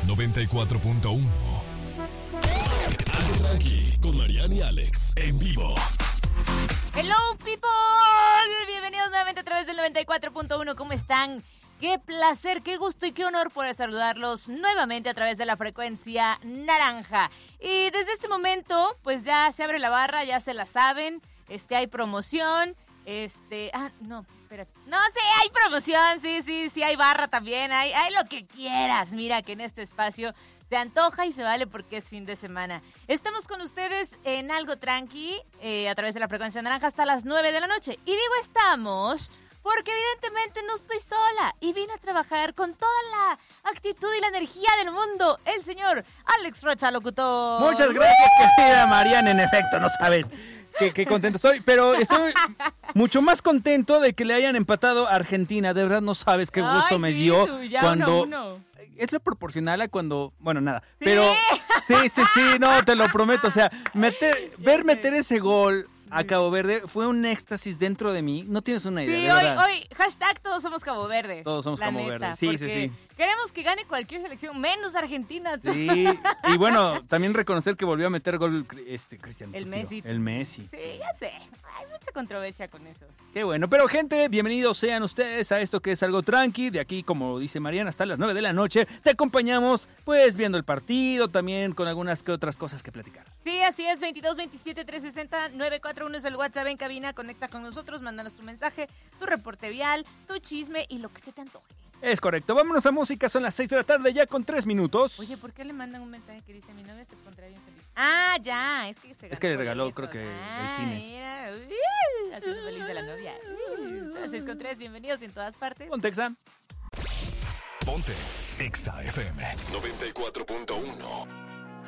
94.1. Algo tranqui con Mariana y Alex en vivo. Hello people, bienvenidos nuevamente a través del 94.1. ¿Cómo están? Qué placer, qué gusto y qué honor poder saludarlos nuevamente a través de la frecuencia naranja. Y desde este momento, pues ya se abre la barra, ya se la saben. Hay promoción. No, espérate. No, sí, hay promoción, sí, hay barra también, hay lo que quieras. Mira que en este espacio se antoja y se vale porque es fin de semana. Estamos con ustedes en Algo Tranqui, a través de la frecuencia naranja hasta las 9 de la noche. Y digo estamos porque evidentemente no estoy sola y vine a trabajar con toda la actitud y la energía del mundo. El señor Alex Rocha, locutor. Muchas gracias, querida Mariana, en efecto, no sabes. Qué contento estoy, pero estoy mucho más contento de que le hayan empatado a Argentina. De verdad no sabes qué gusto me dio cuando... 1-1. Es lo proporcional a cuando... Bueno, nada, ¿sí? Pero... Sí, no, te lo prometo. O sea, meter ese gol a Cabo Verde fue un éxtasis dentro de mí. No tienes una idea, sí, hoy, hashtag todos somos Cabo Verde. Todos somos Cabo Verde, sí. Queremos que gane cualquier selección, menos Argentina. Sí, y bueno, también reconocer que volvió a meter gol Cristiano. El Messi. Sí, ya sé. Hay mucha controversia con eso. Qué bueno, pero gente, bienvenidos sean ustedes a esto que es Algo Tranqui. De aquí, como dice Mariana, hasta las 9 de la noche. Te acompañamos, pues, viendo el partido, también con algunas que otras cosas que platicar. Sí, así es, 22-27-360-941 es el WhatsApp en cabina. Conecta con nosotros, mándanos tu mensaje, tu reporte vial, tu chisme y lo que se te antoje. Es correcto, vámonos a música, son las 6 de la tarde ya con 3 minutos. Oye, ¿por qué le mandan un mensaje que dice mi novia se pondrá bien feliz? Ah, ya, es que le regaló, creo que el cine. Mira, haciendo feliz a la novia. Son las 6:03, bienvenidos en todas partes. Ponte Exa. Ponte Exa FM 94.1.